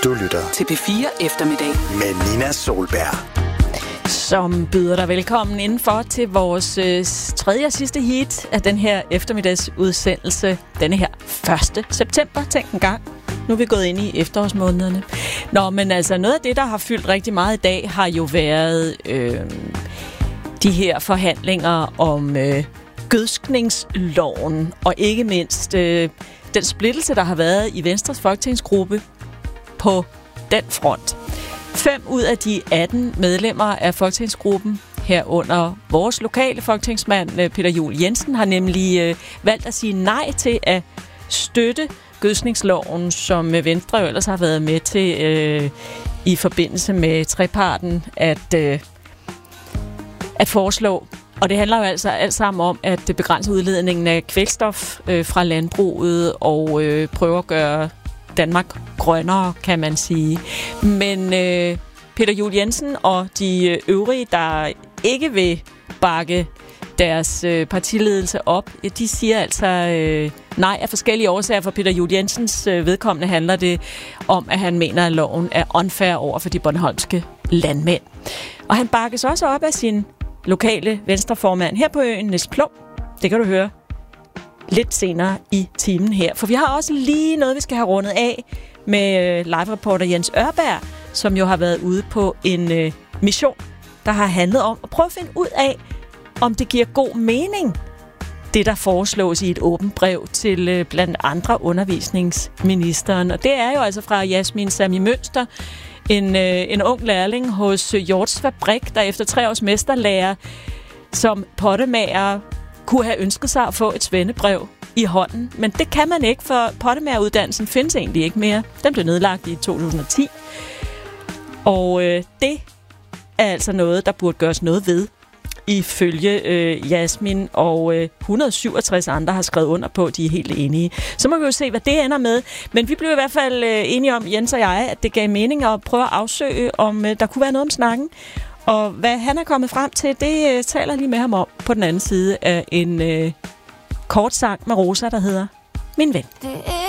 Du lytter til P4 Eftermiddag med Nina Solberg, som byder dig velkommen indenfor til vores tredje og sidste heat af den her eftermiddagsudsendelse. Denne her 1. september, tænk en gang. Nu er vi gået ind i efterårsmånederne. Nå, men altså noget af det, der har fyldt rigtig meget i dag, har jo været de her forhandlinger om gødskningsloven, og ikke mindst den splittelse, der har været i Venstres folketingsgruppe på den front. 5 ud af de 18 medlemmer af folketingsgruppen, herunder vores lokale folketingsmand Peter Juel Jensen, har nemlig valgt at sige nej til at støtte gødskningsloven, som Venstre jo ellers har været med til i forbindelse med treparten at foreslå. Og det handler jo altså alt sammen om at begrænse udledningen af kvælstof fra landbruget og prøve at gøre Danmark grønnere, kan man sige. Men Peter Juel Jensen og de øvrige, der ikke vil bakke deres partiledelse op, de siger altså nej af forskellige årsager. For Peter Juel Jensens vedkommende handler det om, at han mener, at loven er unfair over for de bornholmske landmænd. Og han bakkes også op af sin lokale venstreformand her på øen, Niels Plum. Det kan du høre lidt senere i timen her. For vi har også lige noget, vi skal have rundet af med live-reporter Jens Ørberg, som jo har været ude på en mission, der har handlet om at prøve at finde ud af, om det giver god mening, det der foreslås i et åbent brev til blandt andre undervisningsministeren. Og det er jo altså fra Jasmin Sami Mønster, en ung lærling hos Hjorts Fabrik, der efter 3 års mesterlærer som pottemager kunne have ønsket sig at få et svendebrev i hånden. Men det kan man ikke, for pottemageruddannelsen findes egentlig ikke mere. Den blev nedlagt i 2010. Og det er altså noget, der burde gøres noget ved, ifølge Jasmin, og 167 andre har skrevet under på, at de er helt enige. Så må vi jo se, hvad det ender med. Men vi blev i hvert fald enige om, Jens og jeg, at det gav mening at prøve at afsøge, om der kunne være noget om snakken. Og hvad han er kommet frem til, det taler lige med ham om på den anden side af en kort sang med Rosa, der hedder Min Ven. Det er